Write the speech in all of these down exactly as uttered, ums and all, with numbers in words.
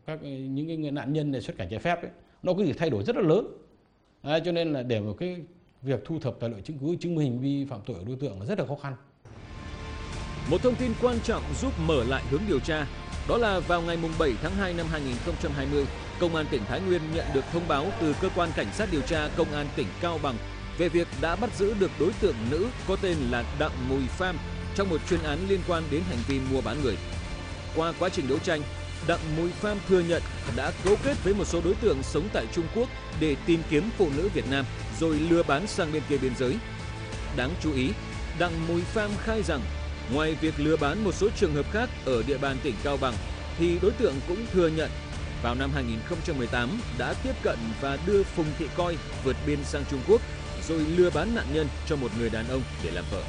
các những cái nạn nhân này xuất cảnh trái phép ấy, nó có thể thay đổi rất là lớn. Đấy, cho nên là để một cái việc thu thập tài liệu chứng cứ chứng minh hành vi phạm tội của đối tượng là rất là khó khăn. Một thông tin quan trọng giúp mở lại hướng điều tra, đó là vào ngày bảy tháng hai năm hai nghìn không trăm hai mươi, Công an tỉnh Thái Nguyên nhận được thông báo từ Cơ quan Cảnh sát điều tra Công an tỉnh Cao Bằng về việc đã bắt giữ được đối tượng nữ có tên là Đặng Mùi Pham trong một chuyên án liên quan đến hành vi mua bán người. Qua quá trình đấu tranh, Đặng Mùi Pham thừa nhận đã cấu kết với một số đối tượng sống tại Trung Quốc để tìm kiếm phụ nữ Việt Nam rồi lừa bán sang bên kia biên giới. Đáng chú ý, Đặng Mùi Pham khai rằng ngoài việc lừa bán một số trường hợp khác ở địa bàn tỉnh Cao Bằng, thì đối tượng cũng thừa nhận vào năm hai nghìn không trăm mười tám đã tiếp cận và đưa Phùng Thị Coi vượt biên sang Trung Quốc rồi lừa bán nạn nhân cho một người đàn ông để làm vợ.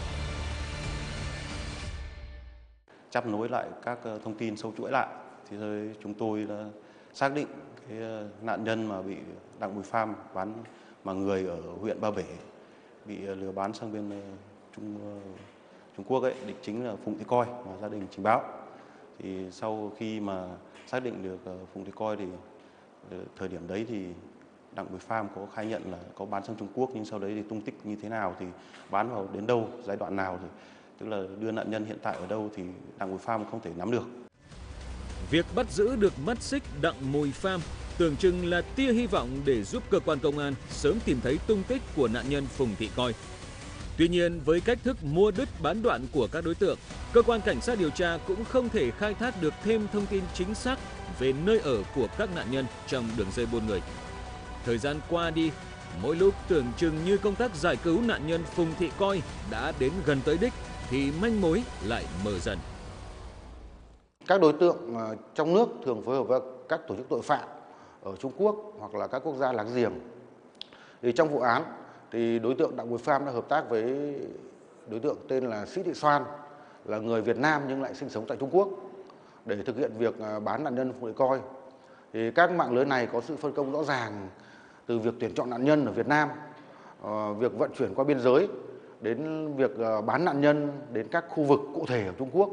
Chắp nối lại các thông tin sâu chuỗi lại thì chúng tôi đã xác định cái nạn nhân mà bị Đặng Mùi Pham bán mà người ở huyện Ba Bể bị lừa bán sang bên Trung Trung Quốc ấy, đích chính là Phùng Thị Coi mà gia đình trình báo. Thì sau khi mà xác định được Phùng Thị Coi thì thời điểm đấy thì Đặng Mùi Pham có khai nhận là có bán sang Trung Quốc, nhưng sau đấy thì tung tích như thế nào thì bán vào đến đâu, giai đoạn nào thì tức là đưa nạn nhân hiện tại ở đâu thì Đặng Mùi Pham không thể nắm được. Việc bắt giữ được mắt xích Đặng Mùi Pham tưởng chừng là tia hy vọng để giúp cơ quan công an sớm tìm thấy tung tích của nạn nhân Phùng Thị Coi. Tuy nhiên, với cách thức mua đứt bán đoạn của các đối tượng, cơ quan cảnh sát điều tra cũng không thể khai thác được thêm thông tin chính xác về nơi ở của các nạn nhân trong đường dây buôn người. Thời gian qua đi, mỗi lúc tưởng chừng như công tác giải cứu nạn nhân Phùng Thị Coi đã đến gần tới đích, thì manh mối lại mờ dần. Các đối tượng trong nước thường phối hợp với các tổ chức tội phạm ở Trung Quốc hoặc là các quốc gia láng giềng. Thì trong vụ án, thì đối tượng Đặng Mùi Pham đã hợp tác với đối tượng tên là Sĩ Thị Xoan, là người Việt Nam nhưng lại sinh sống tại Trung Quốc, để thực hiện việc bán nạn nhân Phùng Thị Coi. Thì các mạng lưới này có sự phân công rõ ràng từ việc tuyển chọn nạn nhân ở Việt Nam, việc vận chuyển qua biên giới, đến việc bán nạn nhân đến các khu vực cụ thể ở Trung Quốc.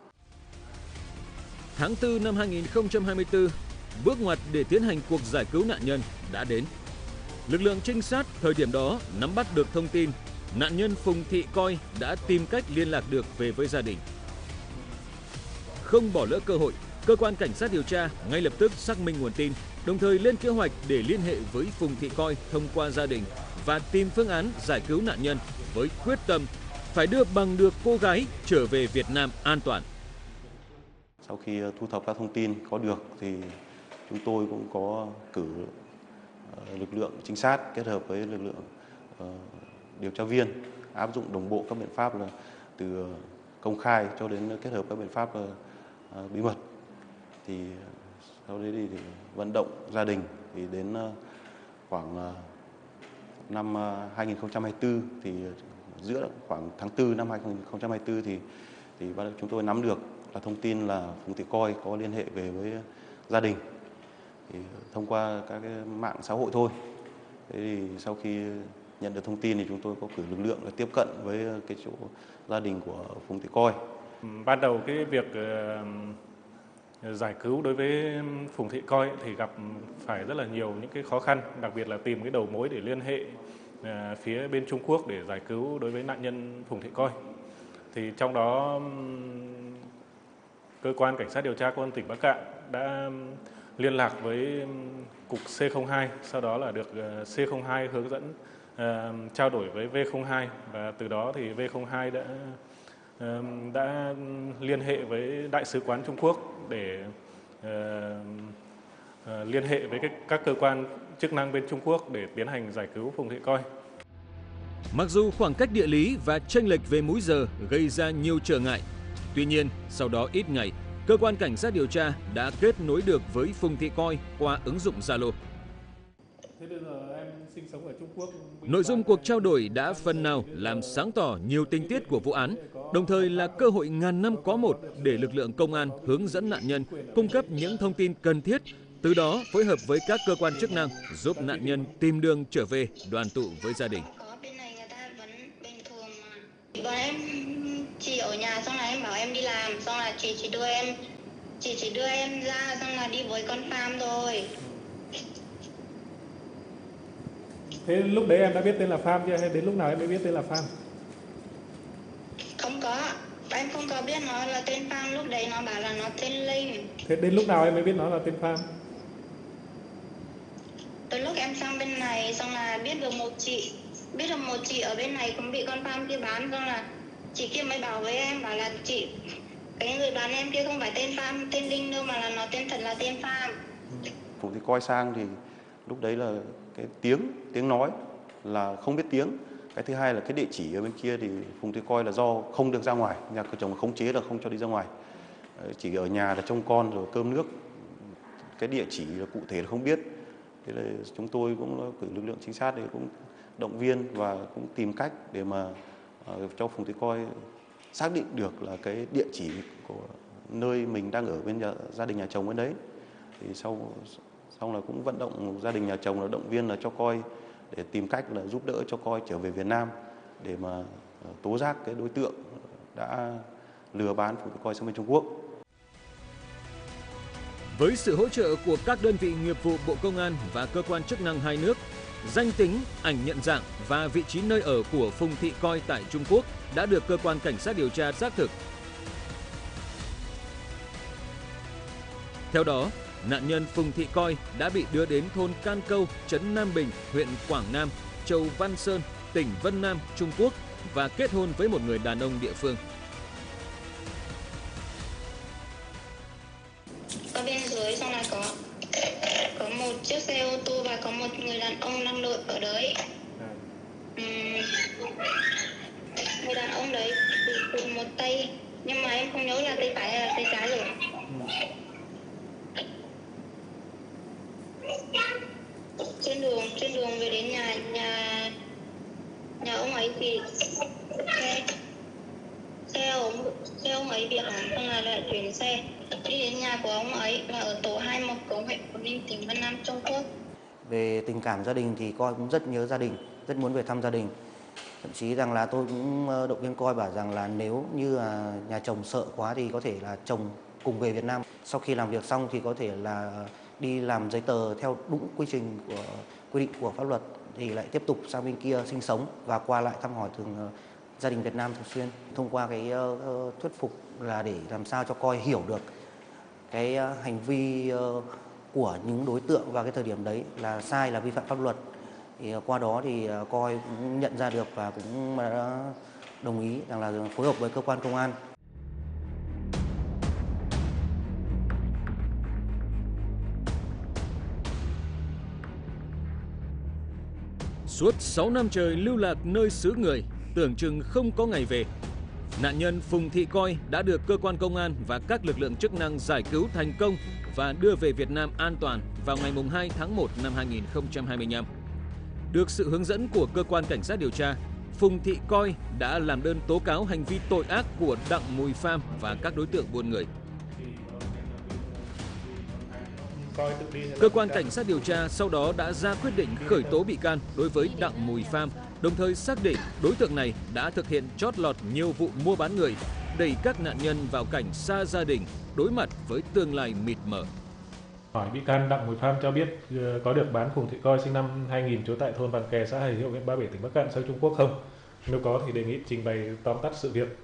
Tháng tư năm hai nghìn không trăm hai mươi tư, bước ngoặt để tiến hành cuộc giải cứu nạn nhân đã đến. Lực lượng trinh sát thời điểm đó nắm bắt được thông tin nạn nhân Phùng Thị Coi đã tìm cách liên lạc được về với gia đình. Không bỏ lỡ cơ hội, cơ quan cảnh sát điều tra ngay lập tức xác minh nguồn tin, đồng thời lên kế hoạch để liên hệ với Phùng Thị Coi thông qua gia đình và tìm phương án giải cứu nạn nhân với quyết tâm phải đưa bằng được cô gái trở về Việt Nam an toàn. Sau khi thu thập các thông tin có được thì chúng tôi cũng có cử lực lượng trinh sát kết hợp với lực lượng uh, điều tra viên áp dụng đồng bộ các biện pháp là từ công khai cho đến kết hợp các biện pháp uh, bí mật. Thì sau đấy thì, thì vận động gia đình thì đến uh, khoảng uh, năm uh, hai nghìn không trăm hai mươi tư thì giữa khoảng tháng tư năm hai nghìn không trăm hai mươi tư thì thì chúng tôi nắm được là thông tin là Phùng Thị Coi có liên hệ về với gia đình. Thì thông qua các cái mạng xã hội thôi. Thế thì sau khi nhận được thông tin thì chúng tôi có cử lực lượng để tiếp cận với cái chỗ gia đình của Phùng Thị Coi. Ban đầu cái việc uh, giải cứu đối với Phùng Thị Coi thì gặp phải rất là nhiều những cái khó khăn, đặc biệt là tìm cái đầu mối để liên hệ uh, phía bên Trung Quốc để giải cứu đối với nạn nhân Phùng Thị Coi. Thì trong đó cơ quan cảnh sát điều tra công an tỉnh Bắc Kạn đã liên lạc với cục C không hai, sau đó là được C không hai hướng dẫn uh, trao đổi với V không hai, và từ đó thì V không hai đã uh, đã liên hệ với Đại sứ quán Trung Quốc để uh, uh, liên hệ với cái, các cơ quan chức năng bên Trung Quốc để tiến hành giải cứu Phùng Thị Coi. Mặc dù khoảng cách địa lý và chênh lệch về múi giờ gây ra nhiều trở ngại, tuy nhiên sau đó ít ngày, cơ quan cảnh sát điều tra đã kết nối được với Phùng Thị Coi qua ứng dụng Zalo. Nội dung cuộc trao đổi đã phần nào làm sáng tỏ nhiều tình tiết của vụ án, đồng thời là cơ hội ngàn năm có một để lực lượng công an hướng dẫn nạn nhân cung cấp những thông tin cần thiết, từ đó phối hợp với các cơ quan chức năng giúp nạn nhân tìm đường trở về đoàn tụ với gia đình. Bọn em chỉ ở nhà, xong là em bảo em đi làm, xong là chị chỉ đưa em chị chỉ đưa em ra, xong là đi với con Pham rồi. Thế lúc đấy em đã biết tên là Pham chưa hay đến lúc nào em mới biết tên là Pham? Không có, em không có biết nó là tên Pham, lúc đấy nó bảo là nó tên Linh. Thế đến lúc nào em mới biết nó là tên Pham? Từ lúc em sang bên này xong là biết được một chị, biết được một chị ở bên này cũng bị con Pham kia bán, xong là chị kia mới bảo với em bảo là chị, cái người bán em kia không phải tên Pham, tên Linh đâu mà là nó tên thật là tên Pham. Phùng Thị Coi sang thì lúc đấy là cái tiếng tiếng nói là không biết tiếng. Cái thứ hai là cái địa chỉ ở bên kia thì Phùng Thị Coi là do không được ra ngoài, nhà cửa chồng khống chế là không cho đi ra ngoài, chỉ ở nhà là trông con rồi cơm nước, cái địa chỉ là cụ thể là không biết. Thế là chúng tôi cũng cử lực lượng trinh sát để cũng động viên và cũng tìm cách để mà uh, cho Phùng Thị Coi xác định được là cái địa chỉ của nơi mình đang ở bên nhà, gia đình nhà chồng bên đấy. Thì sau xong là cũng vận động gia đình nhà chồng là động viên là cho Coi để tìm cách là giúp đỡ cho Coi trở về Việt Nam để mà uh, tố giác cái đối tượng đã lừa bán Phùng Thị Coi sang bên Trung Quốc. Với sự hỗ trợ của các đơn vị nghiệp vụ Bộ Công an và cơ quan chức năng hai nước, danh tính, ảnh nhận dạng và vị trí nơi ở của Phùng Thị Coi tại Trung Quốc đã được cơ quan cảnh sát điều tra xác thực. Theo đó, nạn nhân Phùng Thị Coi đã bị đưa đến thôn Can Câu, trấn Nam Bình, huyện Quảng Nam, châu Văn Sơn, tỉnh Vân Nam, Trung Quốc và kết hôn với một người đàn ông địa phương. Ở bên dưới xong là có có một chiếc xe ô tô và có một người đàn ông đang đợi ở đấy. Uhm, người đàn ông đấy cùng một tay, nhưng mà em không nhớ là tay phải hay là tay trái rồi. Trên đường trên đường về đến nhà nhà nhà ông ấy thì xe xe ông xe ông ấy bị hỏng, xong là lại chuyển xe đi đến nhà của ông ấy là ở tổ hai mươi mốt Cống, huyện Phú Ninh, tỉnh Vân Nam, Trung Quốc. Về tình cảm gia đình thì Coi cũng rất nhớ gia đình, rất muốn về thăm gia đình. Thậm chí rằng là tôi cũng động viên Coi bảo rằng là nếu như là nhà chồng sợ quá thì có thể là chồng cùng về Việt Nam. Sau khi làm việc xong thì có thể là đi làm giấy tờ theo đúng quy trình của quy định của pháp luật thì lại tiếp tục sang bên kia sinh sống và qua lại thăm hỏi thường gia đình Việt Nam thường xuyên. Thông qua cái uh, thuyết phục là để làm sao cho Coi hiểu được cái uh, hành vi uh, của những đối tượng vào cái thời điểm đấy là sai, là vi phạm pháp luật. Thì uh, qua đó thì uh, Coi cũng nhận ra được và cũng uh, đồng ý rằng là phối hợp với cơ quan công an. Suốt sáu năm trời lưu lạc nơi xứ người, tưởng chừng không có ngày về, nạn nhân Phùng Thị Coi đã được cơ quan công an và các lực lượng chức năng giải cứu thành công và đưa về Việt Nam an toàn vào ngày hai tháng một năm hai nghìn không trăm hai mươi lăm. Được sự hướng dẫn của cơ quan cảnh sát điều tra, Phùng Thị Coi đã làm đơn tố cáo hành vi tội ác của Đặng Mùi Pham và các đối tượng buôn người. Cơ quan cảnh sát điều tra sau đó đã ra quyết định khởi tố bị can đối với Đặng Mùi Pham, đồng thời xác định đối tượng này đã thực hiện trót lọt nhiều vụ mua bán người, đẩy các nạn nhân vào cảnh xa gia đình, đối mặt với tương lai mịt mờ. Hỏi bị can Đặng Mùi Pham cho biết có được bán Phùng Thị Coi sinh năm hai nghìn trú tại thôn Bàn Kè, xã Hải Hiệu, huyện Ba Bể, tỉnh Bắc Kạn sang Trung Quốc không? Nếu có thì đề nghị trình bày tóm tắt sự việc.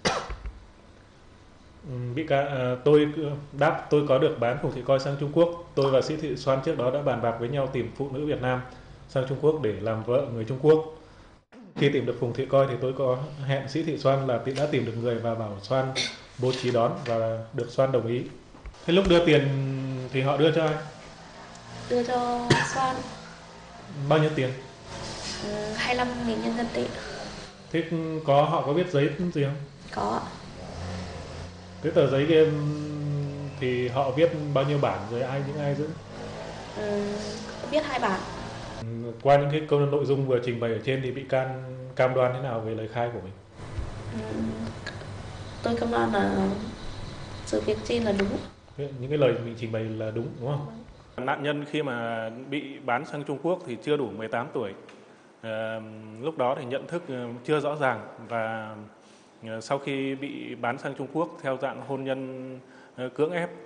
Bị can tôi đáp tôi có được bán Phùng Thị Coi sang Trung Quốc. Tôi và Sĩ Thị Xoan trước đó đã bàn bạc với nhau tìm phụ nữ Việt Nam sang Trung Quốc để làm vợ người Trung Quốc. Khi tìm được Phùng Thị Coi thì tôi có hẹn Sĩ Thị Xoan là đã tìm được người và bảo Xoan bố trí đón và được Xoan đồng ý. Thế lúc đưa tiền thì họ đưa cho ai? Đưa cho Xoan. Bao nhiêu tiền? Ừ, hai mươi lăm nghìn nhân dân tệ. Thế có họ có viết giấy gì không? Có. Cái tờ giấy kia thì họ viết bao nhiêu bản rồi ai những ai giữ? Ừ, viết hai bản. Qua những cái câu nội dung vừa trình bày ở trên thì bị can cam đoan thế nào về lời khai của mình? Ừ, tôi cam đoan là sự việc trên là đúng. Những cái lời mình trình bày là đúng, đúng không? Nạn nhân khi mà bị bán sang Trung Quốc thì chưa đủ mười tám tuổi. À, lúc đó thì nhận thức chưa rõ ràng và sau khi bị bán sang Trung Quốc theo dạng hôn nhân cưỡng ép